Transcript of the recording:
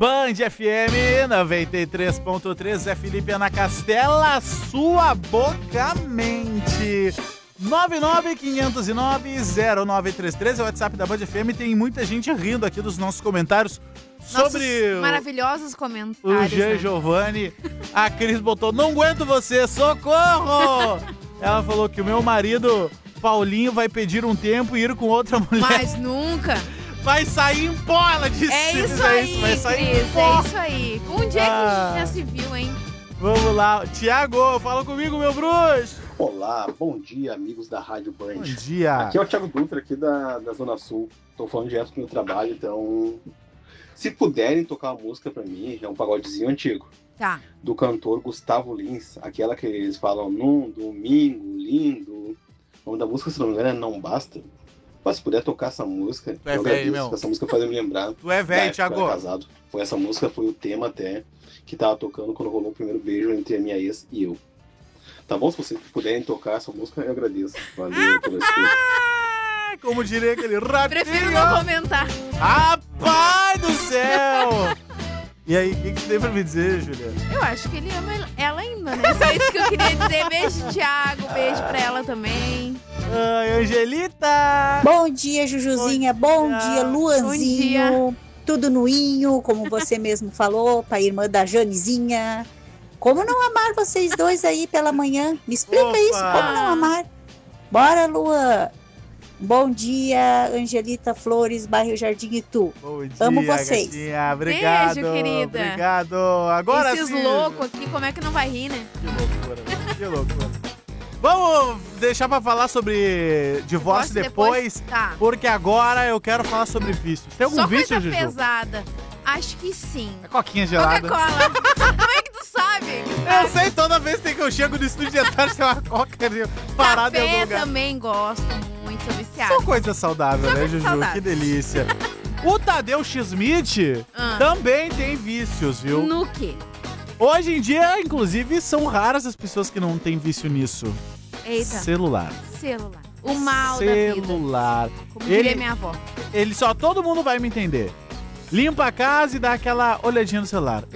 Band FM 93.3, Zé Felipe Ana Castela, sua boca mente. 99509-0933 é o WhatsApp da Band FM. Tem muita gente rindo aqui dos nossos comentários sobre maravilhosos comentários. O Jean Giovanni. A Cris botou: não aguento você, socorro! Ela falou que o meu marido Paulinho vai pedir um tempo e ir com outra mulher. Mas nunca. Vai sair em pó, ela disse. É isso aí, vai sair Cris, em pó. é isso aí. Um dia que a gente já se viu, hein? Vamos lá. Tiago, fala comigo, meu bruxo. Olá, bom dia, amigos da Rádio Band. Bom dia. Aqui é o Thiago Dutra, aqui da Zona Sul. Tô falando direto do meu trabalho, então... Se puderem tocar uma música pra mim, é um pagodezinho antigo. Tá. Do cantor Gustavo Lins, aquela que eles falam num domingo lindo. O nome da música, se não me engano, é Não Basta. Mas se puder tocar essa música, tu é velho, meu. Essa música faz me lembrar. Tu é velho, Thiago. Eu era casado. Essa música foi o tema até que tava tocando quando rolou o primeiro beijo entre a minha ex e eu. Tá bom? Se vocês puderem tocar essa música, eu agradeço. Valeu pela escuta. Como diria aquele ratinho. Prefiro não comentar. Rapaz do céu! E aí, o que tu tem pra me dizer, Juliana? Eu acho que ele ama ela ainda, né? Só isso que eu queria dizer. Beijo, Thiago. Beijo pra ela também. Ai, Angelita! Bom dia, Jujuzinha. Bom dia, Luanzinho. Bom dia. Tudo noinho, como você mesmo falou, pra irmã da Janizinha. Como não amar vocês dois aí pela manhã? Me explica isso, como não amar? Bora, Luan. Bom dia, Angelita Flores, bairro Jardim Itu. Bom dia, amo vocês. Gatinha. Obrigado. Beijo, querida. Obrigado. Agora esses sim. loucos aqui, como é que não vai rir, né? Que loucura, que loucura. Vamos deixar pra falar sobre divórcio depois, Tá. porque agora eu quero falar sobre vícios. Tem algum Só vício, coisa Juju? pesada. Acho que sim. É coquinha gelada. Coca-Cola. Como é que tu sabe? Eu sei, toda vez que eu chego no estúdio de tarde tem uma coca ali parada em algum Café lugar. também gosto muito, sou viciada. São coisa saudável, né, coisa Juju? saudável. Que delícia. O Tadeu Schmidt também tem vícios, viu? No quê? Hoje em dia, inclusive, são raras as pessoas que não têm vício nisso. Eita. Celular. O mal da vida. Celular. Como diria minha avó. Ele só, todo mundo vai me entender. Limpa a casa e dá aquela olhadinha no celular.